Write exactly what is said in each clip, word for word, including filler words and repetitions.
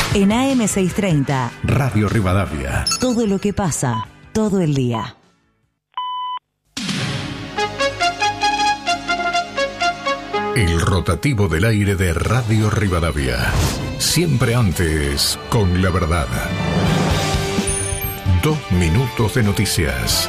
En A M seiscientos treinta, Radio Rivadavia. Todo lo que pasa, todo el día. El rotativo del aire de Radio Rivadavia. Siempre antes, con la verdad. Dos minutos de noticias.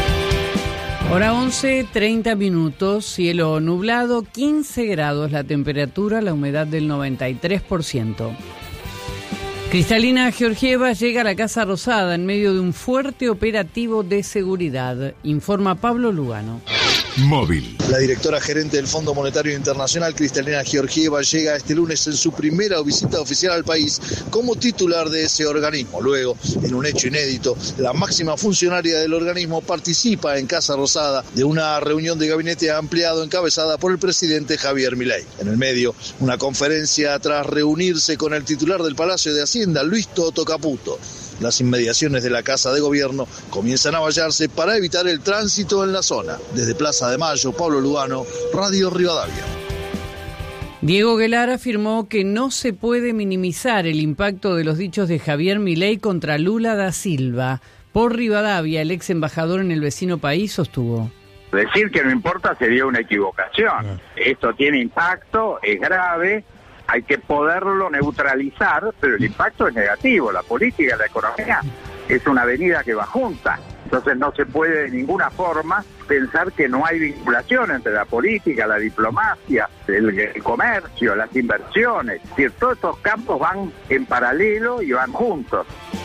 Hora once, treinta minutos, cielo nublado, quince grados la temperatura, la humedad del noventa y tres por ciento. Cristalina Georgieva llega a la Casa Rosada en medio de un fuerte operativo de seguridad, informa Pablo Lugano. Móvil. La directora gerente del Fondo Monetario Internacional, Cristalina Georgieva, llega este lunes en su primera visita oficial al país como titular de ese organismo. Luego, en un hecho inédito, la máxima funcionaria del organismo participa en Casa Rosada de una reunión de gabinete ampliado encabezada por el presidente Javier Milei. En el medio, una conferencia tras reunirse con el titular del Palacio de Hacienda, Luis Toto Caputo. Las inmediaciones de la Casa de Gobierno comienzan a vallarse para evitar el tránsito en la zona. Desde Plaza de Mayo, Pablo Lugano, Radio Rivadavia. Diego Guelar afirmó que no se puede minimizar el impacto de los dichos de Javier Milei contra Lula da Silva. Por Rivadavia, el ex embajador en el vecino país sostuvo: decir que no importa sería una equivocación. Esto tiene impacto, es grave. Hay que poderlo neutralizar, pero el impacto es negativo. La política y la economía es una avenida que va junta. Entonces no se puede de ninguna forma pensar que no hay vinculación entre la política, la diplomacia, el, el comercio, las inversiones. Es decir, todos estos campos van en paralelo y van juntos.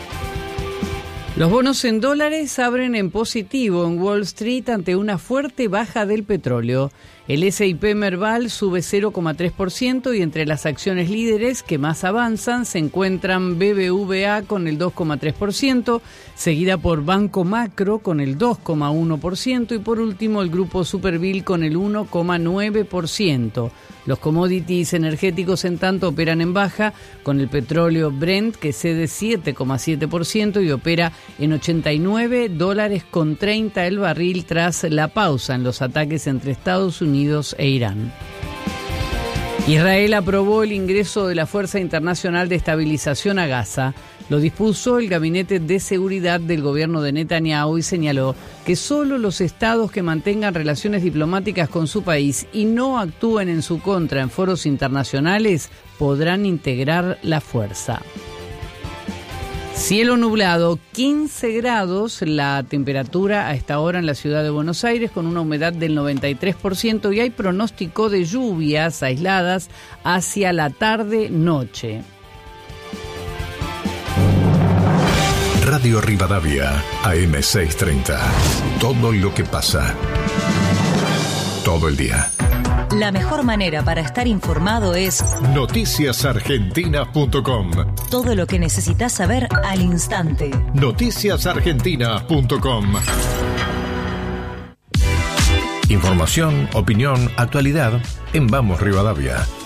Los bonos en dólares abren en positivo en Wall Street ante una fuerte baja del petróleo. El ese y pe Merval sube cero coma tres por ciento y entre las acciones líderes que más avanzan se encuentran B B V A con el dos coma tres por ciento, seguida por Banco Macro con el dos coma uno por ciento y por último el grupo Superville con el uno coma nueve por ciento. Los commodities energéticos en tanto operan en baja, con el petróleo Brent que cede siete coma siete por ciento y opera en ochenta y nueve dólares con treinta el barril tras la pausa en los ataques entre Estados Unidos e Irán. Israel aprobó el ingreso de la Fuerza Internacional de Estabilización a Gaza. Lo dispuso el Gabinete de Seguridad del gobierno de Netanyahu y señaló que solo los estados que mantengan relaciones diplomáticas con su país y no actúen en su contra en foros internacionales podrán integrar la fuerza. Cielo nublado, quince grados la temperatura a esta hora en la ciudad de Buenos Aires con una humedad del noventa y tres por ciento y hay pronóstico de lluvias aisladas hacia la tarde-noche. Radio Rivadavia, A M seiscientos treinta. Todo lo que pasa. Todo el día. La mejor manera para estar informado es noticias argentinas punto com. Todo lo que necesitas saber al instante. noticias argentinas punto com. Información, opinión, actualidad en Vamos Rivadavia.